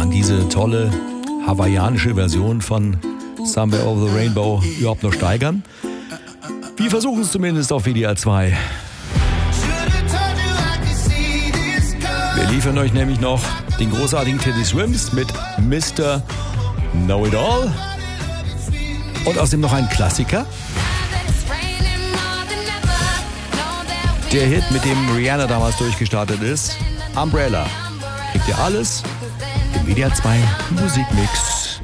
man diese tolle hawaiianische Version von Somewhere Over the Rainbow überhaupt noch steigern? Wir versuchen es zumindest auf WDR 2. Wir liefern euch nämlich noch den großartigen Teddy Swims mit Mr. Know It All. Und außerdem noch ein Klassiker. Der Hit, mit dem Rihanna damals durchgestartet ist. Umbrella. Kriegt ihr alles im WDR 2 Musikmix.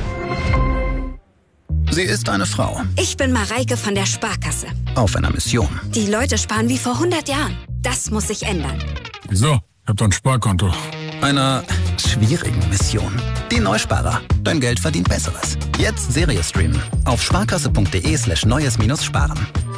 Sie ist eine Frau. Ich bin Mareike von der Sparkasse. Auf einer Mission. Die Leute sparen wie vor 100 Jahren. Das muss sich ändern. Wieso? Ich hab doch ein Sparkonto. Einer schwierigen Mission. Die Neusparer. Dein Geld verdient Besseres. Jetzt Serie streamen. Auf sparkasse.de/neues-sparen.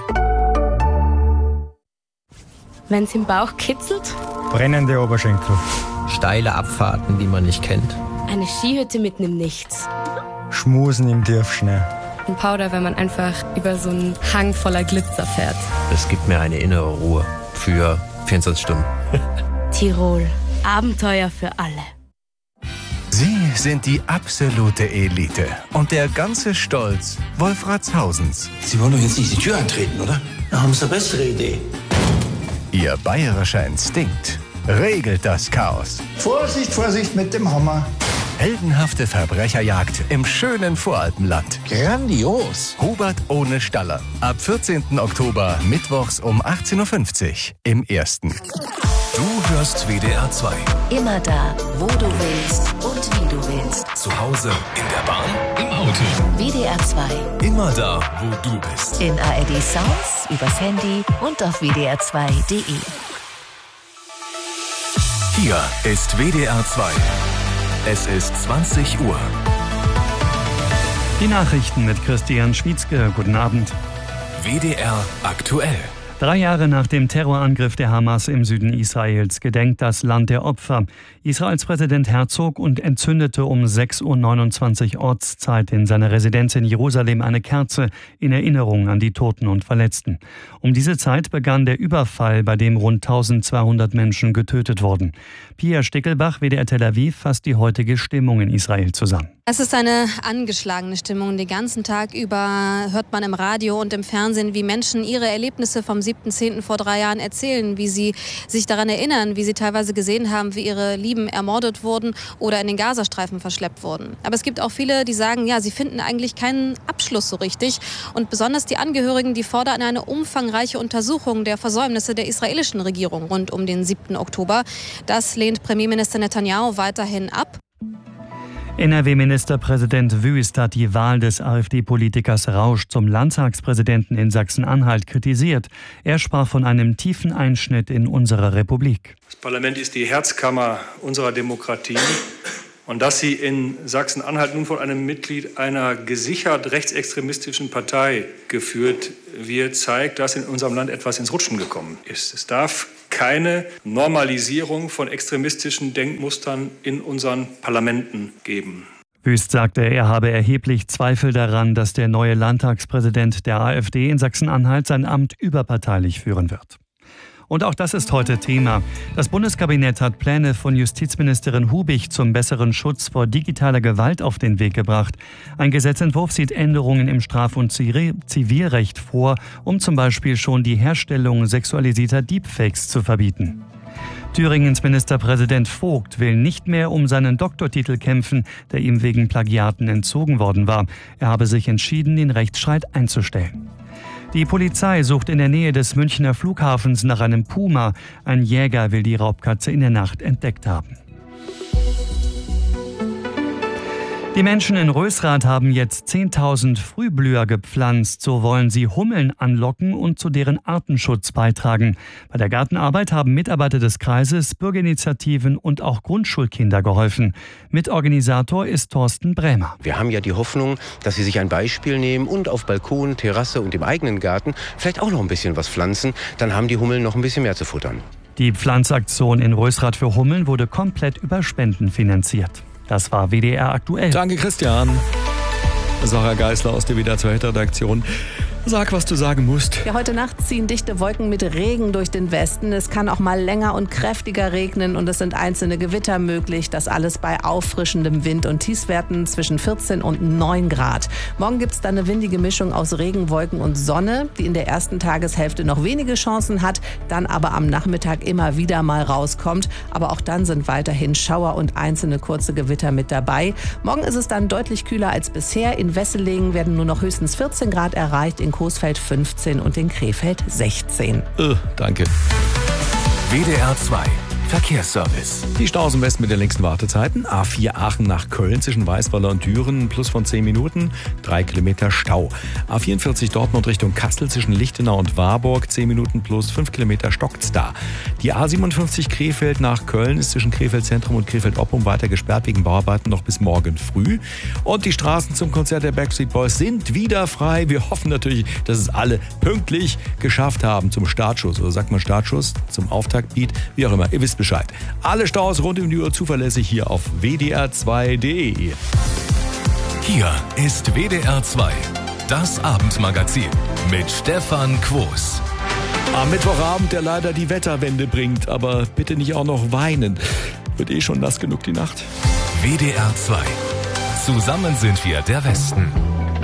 Wenn's im Bauch kitzelt? Brennende Oberschenkel. Steile Abfahrten, die man nicht kennt. Eine Skihütte mitten im Nichts. Schmusen im Tiefschnee. Ein Powder, wenn man einfach über so einen Hang voller Glitzer fährt. Es gibt mir eine innere Ruhe für 24 Stunden. Tirol. Abenteuer für alle. Sie sind die absolute Elite und der ganze Stolz Wolfratshauens. Sie wollen doch jetzt nicht die Tür eintreten, oder? Da haben Sie eine bessere Idee. Ihr bayerischer Instinkt regelt das Chaos. Vorsicht, Vorsicht mit dem Hammer. Heldenhafte Verbrecherjagd im schönen Voralpenland. Grandios. Hubert ohne Staller. Ab 14. Oktober, mittwochs um 18.50 Uhr im Ersten. Du hörst WDR 2. Immer da, wo du willst und wie du willst. Zu Hause, in der Bahn, im Auto. WDR 2. Immer da, wo du bist. In ARD Sounds, übers Handy und auf wdr2.de. Hier ist WDR 2. Es ist 20 Uhr. Die Nachrichten mit Christian Schwietzke. Guten Abend. WDR aktuell. 3 Jahre nach dem Terrorangriff der Hamas im Süden Israels gedenkt das Land der Opfer. Israels Präsident Herzog und entzündete um 6:29 Uhr Ortszeit in seiner Residenz in Jerusalem eine Kerze in Erinnerung an die Toten und Verletzten. Um diese Zeit begann der Überfall, bei dem rund 1200 Menschen getötet wurden. Pia Stickelbach, WDR Tel Aviv, fasst die heutige Stimmung in Israel zusammen. Es ist eine angeschlagene Stimmung. Den ganzen Tag über hört man im Radio und im Fernsehen, wie Menschen ihre Erlebnisse vom 7.10. vor 3 Jahren erzählen, wie sie sich daran erinnern, wie sie teilweise gesehen haben, wie ihre Lieben ermordet wurden oder in den Gazastreifen verschleppt wurden. Aber es gibt auch viele, die sagen, ja, sie finden eigentlich keinen Abschluss so richtig. Und besonders die Angehörigen, die fordern eine umfangreiche Untersuchung der Versäumnisse der israelischen Regierung rund um den 7. Oktober. Das lehnt Premierminister Netanyahu weiterhin ab. NRW-Ministerpräsident Wüst hat die Wahl des AfD-Politikers Rausch zum Landtagspräsidenten in Sachsen-Anhalt kritisiert. Er sprach von einem tiefen Einschnitt in unsere Republik. Das Parlament ist die Herzkammer unserer Demokratie. Und dass sie in Sachsen-Anhalt nun von einem Mitglied einer gesichert rechtsextremistischen Partei geführt wird, zeigt, dass in unserem Land etwas ins Rutschen gekommen ist. Es darf keine Normalisierung von extremistischen Denkmustern in unseren Parlamenten geben. Wüst sagte, er habe erheblich Zweifel daran, dass der neue Landtagspräsident der AfD in Sachsen-Anhalt sein Amt überparteilich führen wird. Und auch das ist heute Thema. Das Bundeskabinett hat Pläne von Justizministerin Hubig zum besseren Schutz vor digitaler Gewalt auf den Weg gebracht. Ein Gesetzentwurf sieht Änderungen im Straf- und Zivilrecht vor, um zum Beispiel schon die Herstellung sexualisierter Deepfakes zu verbieten. Thüringens Ministerpräsident Vogt will nicht mehr um seinen Doktortitel kämpfen, der ihm wegen Plagiaten entzogen worden war. Er habe sich entschieden, den Rechtsstreit einzustellen. Die Polizei sucht in der Nähe des Münchner Flughafens nach einem Puma. Ein Jäger will die Raubkatze in der Nacht entdeckt haben. Die Menschen in Rösrath haben jetzt 10.000 Frühblüher gepflanzt. So wollen sie Hummeln anlocken und zu deren Artenschutz beitragen. Bei der Gartenarbeit haben Mitarbeiter des Kreises, Bürgerinitiativen und auch Grundschulkinder geholfen. Mitorganisator ist Thorsten Brämer. Wir haben ja die Hoffnung, dass sie sich ein Beispiel nehmen und auf Balkon, Terrasse und im eigenen Garten vielleicht auch noch ein bisschen was pflanzen. Dann haben die Hummeln noch ein bisschen mehr zu futtern. Die Pflanzaktion in Rösrath für Hummeln wurde komplett über Spenden finanziert. Das war WDR aktuell. Danke, Christian. Sarah Geisler aus der WDR 2 Redaktion. Sag, was du sagen musst. Ja, heute Nacht ziehen dichte Wolken mit Regen durch den Westen. Es kann auch mal länger und kräftiger regnen und es sind einzelne Gewitter möglich. Das alles bei auffrischendem Wind und Tiefstwerten zwischen 14 und 9 Grad. Morgen gibt es dann eine windige Mischung aus Regen, Wolken und Sonne, die in der ersten Tageshälfte noch wenige Chancen hat, dann aber am Nachmittag immer wieder mal rauskommt. Aber auch dann sind weiterhin Schauer und einzelne kurze Gewitter mit dabei. Morgen ist es dann deutlich kühler als bisher. In Wesseling werden nur noch höchstens 14 Grad erreicht, in Coesfeld 15 und in Krefeld 16. Danke. WDR 2 Verkehrsservice. Die Staus im Westen mit den längsten Wartezeiten. A4 Aachen nach Köln zwischen Weißweiler und Düren, plus von 10 Minuten, 3 Kilometer Stau. A44 Dortmund Richtung Kassel zwischen Lichtenau und Warburg, 10 Minuten plus 5 Kilometer stockt's da. Die A57 Krefeld nach Köln ist zwischen Krefeld Zentrum und Krefeld Oppum weiter gesperrt wegen Bauarbeiten noch bis morgen früh. Und die Straßen zum Konzert der Backstreet Boys sind wieder frei. Wir hoffen natürlich, dass es alle pünktlich geschafft haben zum Startschuss. Oder sagt man Startschuss? Zum Auftaktbeat? Wie auch immer. Ihr wisst Bescheid. Alle Staus rund um die Uhr zuverlässig hier auf wdr2.de. Hier ist WDR 2, das Abendmagazin mit Stefan Quos. Am Mittwochabend, der leider die Wetterwende bringt, aber bitte nicht auch noch weinen. Wird schon nass genug die Nacht. WDR 2. Zusammen sind wir der Westen.